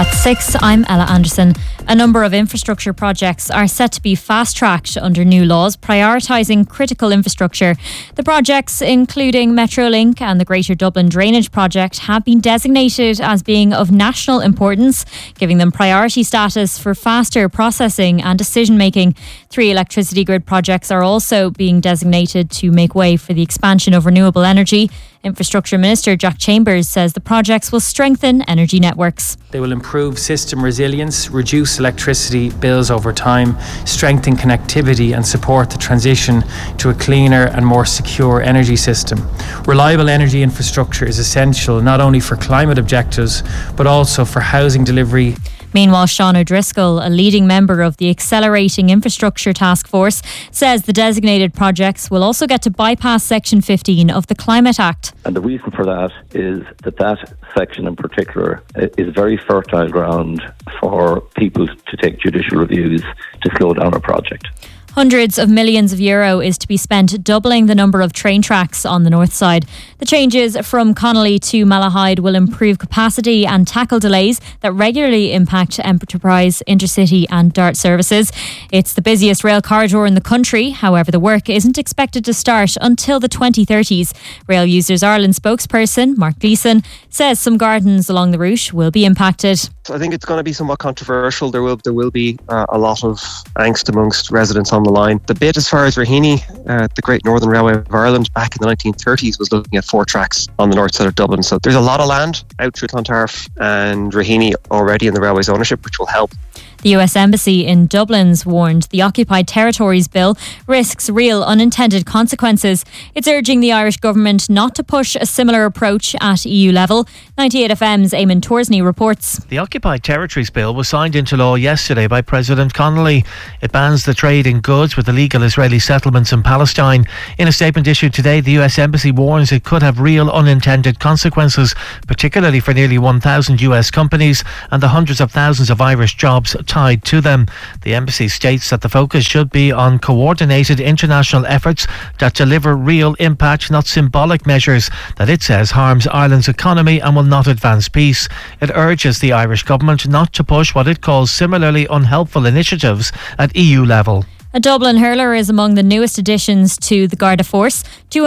At 6, I'm Ella Anderson. A number of infrastructure projects are set to be fast-tracked under new laws, prioritising critical infrastructure. The projects, including Metrolink and the Greater Dublin Drainage Project, have been designated as being of national importance, giving them priority status for faster processing and decision-making. 3 electricity grid projects are also being designated to make way for the expansion of renewable energy. Infrastructure Minister Jack Chambers says the projects will strengthen energy networks. They will improve system resilience, reduce electricity bills over time, strengthen connectivity and support the transition to a cleaner and more secure energy system. Reliable energy infrastructure is essential not only for climate objectives but also for housing delivery. Meanwhile, Sean O'Driscoll, a leading member of the Accelerating Infrastructure Task Force, says the designated projects will also get to bypass Section 15 of the Climate Act. And the reason for that is that section in particular is very fertile ground for people to take judicial reviews to slow down a project. Hundreds of millions of euro is to be spent doubling the number of train tracks on the north side. The changes from Connolly to Malahide will improve capacity and tackle delays that regularly impact Enterprise, Intercity and DART services. It's the busiest rail corridor in the country. However, the work isn't expected to start until the 2030s. Rail Users Ireland spokesperson Mark Gleeson says some gardens along the route will be impacted. I think it's going to be somewhat controversial. There will be a lot of angst amongst residents on the line. The bit as far as Raheny, the Great Northern Railway of Ireland, back in the 1930s was looking at 4 tracks on the north side of Dublin. So there's a lot of land out through Clontarf and Raheny already in the railway's ownership, which will help. The US Embassy in Dublin's warned the Occupied Territories Bill risks real unintended consequences. It's urging the Irish government not to push a similar approach at EU level. 98FM's Eamon Torsney reports. The Occupied Territories Bill was signed into law yesterday by President Connolly. It bans the trade in goods with illegal Israeli settlements in Palestine. In a statement issued today, the US Embassy warns it could have real unintended consequences, particularly for nearly 1,000 US companies and the hundreds of thousands of Irish jobs tied to them. The embassy states that the focus should be on coordinated international efforts that deliver real impact, not symbolic measures that it says harms Ireland's economy and will not advance peace. It urges the Irish government not to push what it calls similarly unhelpful initiatives at EU level. A Dublin hurler is among the newest additions to the Garda Force.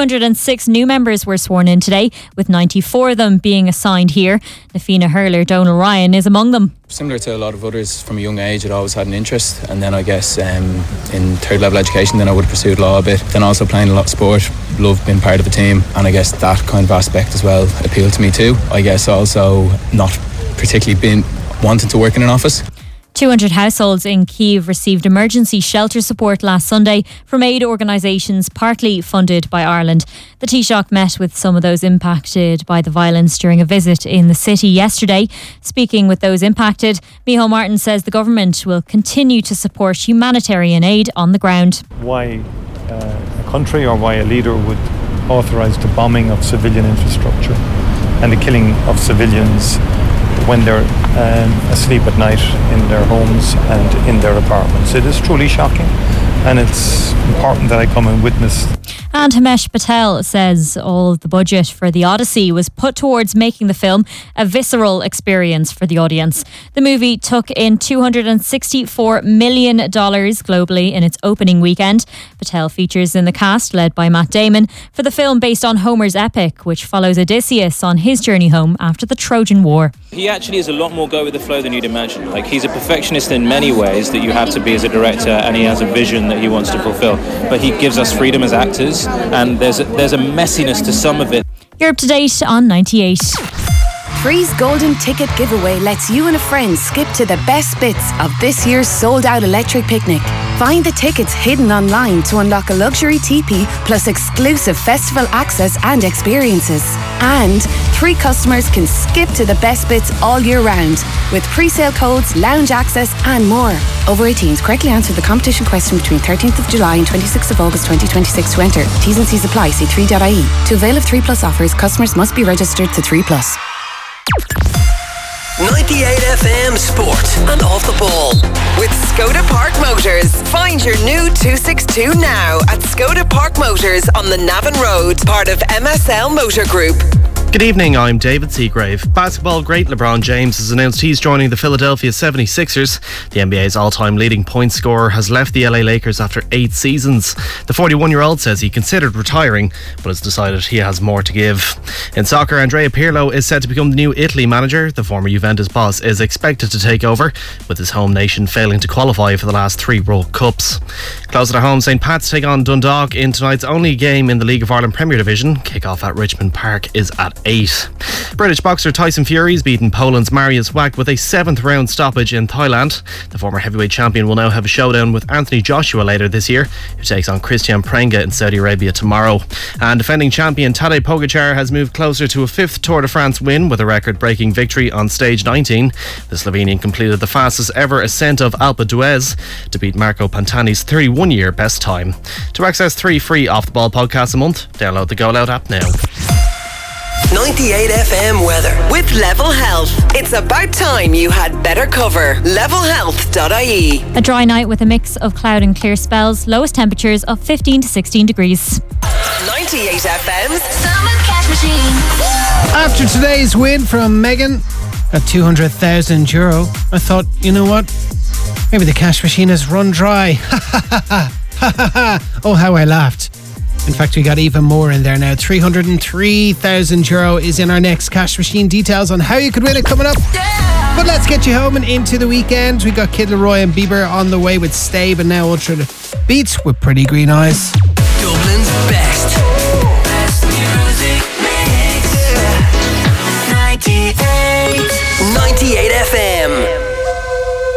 206 new members were sworn in today, with 94 of them being assigned here. The FINA hurler Donal Ryan is among them. Similar to a lot of others, from a young age I'd always had an interest, and then I guess in third level education then I would have pursued law a bit. Then also playing a lot of sport, loved being part of a team, and I guess that kind of aspect as well appealed to me too. I guess also not particularly being wanting to work in an office. 200 households in Kyiv received emergency shelter support last Sunday from aid organisations partly funded by Ireland. The Taoiseach met with some of those impacted by the violence during a visit in the city yesterday. Speaking with those impacted, Micheál Martin says the government will continue to support humanitarian aid on the ground. Why a country or why a leader would authorise the bombing of civilian infrastructure and the killing of civilians when they're asleep at night in their homes and in their apartments. It is truly shocking, and it's important that I come and witness. And Himesh Patel says all of the budget for The Odyssey was put towards making the film a visceral experience for the audience. The movie took in $264 million globally in its opening weekend. Patel features in the cast, led by Matt Damon, for the film based on Homer's epic, which follows Odysseus on his journey home after the Trojan War. He actually is a lot more go with the flow than you'd imagine. Like, he's a perfectionist in many ways that you have to be as a director, and he has a vision that he wants to fulfill. But he gives us freedom as actors, and there's a messiness to some of it. You're up to date on 98. Free's Golden Ticket giveaway lets you and a friend skip to the best bits of this year's sold-out electric picnic. Find the tickets hidden online to unlock a luxury teepee plus exclusive festival access and experiences. And 3 customers can skip to the best bits all year round with pre-sale codes, lounge access and more. Over 18s, correctly answer the competition question between 13th of July and 26th of August 2026 to enter. T's and C's apply. See 3.ie. To avail of 3 Plus offers, customers must be registered to 3 Plus. 98 FM Sport and Off the Ball with Skoda Park Motors. Find your new 262 now at Skoda Park Motors on the Navan Road, part of MSL Motor Group. Good evening, I'm David Seagrave. Basketball great LeBron James has announced he's joining the Philadelphia 76ers. The NBA's all-time leading point scorer has left the LA Lakers after 8 seasons. The 41-year-old says he considered retiring, but has decided he has more to give. In soccer, Andrea Pirlo is set to become the new Italy manager. The former Juventus boss is expected to take over, with his home nation failing to qualify for the last 3 World Cups. Closer to home, St Pat's take on Dundalk in tonight's only game in the League of Ireland Premier Division. Kick-off at Richmond Park is at 8. British boxer Tyson Fury's beaten Poland's Mariusz Wach with a 7th round stoppage in Thailand. The former heavyweight champion will now have a showdown with Anthony Joshua later this year, who takes on Christian Prenga in Saudi Arabia tomorrow. And defending champion Tadej Pogačar has moved closer to a 5th Tour de France win with a record-breaking victory on stage 19. The Slovenian completed the fastest ever ascent of Alpe d'Huez to beat Marco Pantani's 31-year best time. To access 3 free Off the Ball podcasts a month, download the Go Loud app now. 98 FM weather with Level Health. It's about time you had better cover. Levelhealth.ie. A dry night with a mix of cloud and clear spells. Lowest temperatures of 15 to 16 degrees. 98 FM's Summer Cash Machine. After today's win from Megan at €200,000, I thought, you know what? Maybe the cash machine has run dry. Oh, how I laughed. In fact, we got even more in there now. €303,000 is in our next cash machine. Details on how you could win it coming up. Yeah. But let's get you home and into the weekend. We got Kid Laroi and Bieber on the way with Stay, but now Ultra Beats with Pretty Green Eyes.